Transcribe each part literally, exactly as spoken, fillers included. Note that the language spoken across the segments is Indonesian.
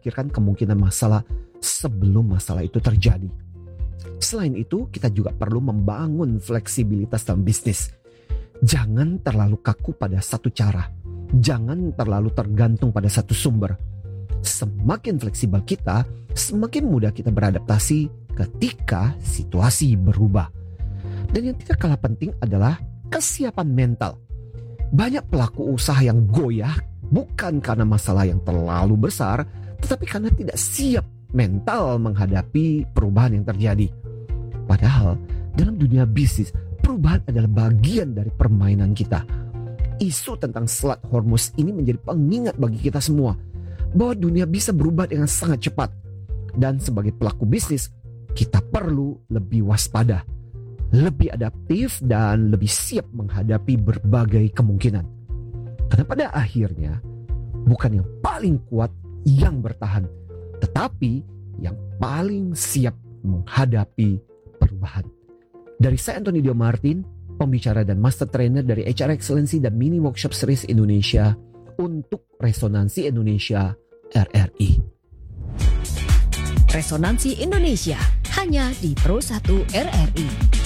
memikirkan kemungkinan masalah sebelum masalah itu terjadi. Selain itu, kita juga perlu membangun fleksibilitas dalam bisnis. Jangan terlalu kaku pada satu cara. Jangan terlalu tergantung pada satu sumber. Semakin fleksibel kita, semakin mudah kita beradaptasi ketika situasi berubah. Dan yang tidak kalah penting adalah kesiapan mental. Banyak pelaku usaha yang goyah bukan karena masalah yang terlalu besar, tetapi karena tidak siap mental menghadapi perubahan yang terjadi. Padahal dalam dunia bisnis, perubahan adalah bagian dari permainan kita. Isu tentang Selat Hormuz ini menjadi pengingat bagi kita semua bahwa dunia bisa berubah dengan sangat cepat. Dan sebagai pelaku bisnis, kita perlu lebih waspada, lebih adaptif, dan lebih siap menghadapi berbagai kemungkinan. Karena pada akhirnya, bukan yang paling kuat yang bertahan, tetapi yang paling siap menghadapi perubahan. Dari saya Anthony Dio Martin, pembicara dan master trainer dari H R Excellency dan Mini Workshop Series Indonesia untuk Resonansi Indonesia R R I. Resonansi Indonesia hanya di Pro satu R R I.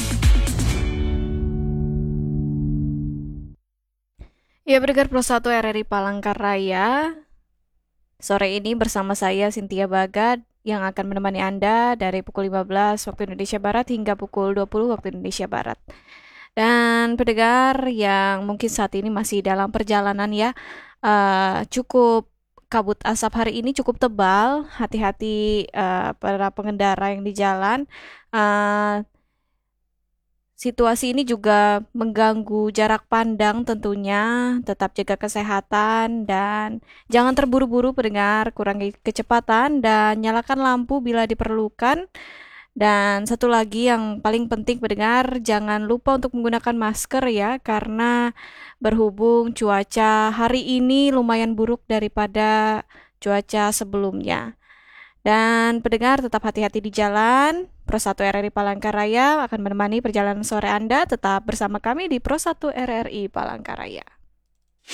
Ya, pendengar Pro satu R R I Palangkaraya. Sore ini bersama saya Cynthia Bagad yang akan menemani Anda dari pukul lima belas waktu Indonesia Barat hingga pukul dua puluh waktu Indonesia Barat. Dan pendengar yang mungkin saat ini masih dalam perjalanan ya, uh, cukup kabut asap hari ini cukup tebal. Hati-hati uh, para pengendara yang di jalan. Uh, Situasi ini juga mengganggu jarak pandang tentunya, tetap jaga kesehatan dan jangan terburu-buru pendengar, kurangi kecepatan dan nyalakan lampu bila diperlukan. Dan satu lagi yang paling penting pendengar, jangan lupa untuk menggunakan masker ya, karena berhubung cuaca hari ini lumayan buruk daripada cuaca sebelumnya. Dan pendengar tetap hati-hati di jalan. Pro satu R R I Palangkaraya akan menemani perjalanan sore Anda. Tetap bersama kami di Pro satu R R I Palangkaraya.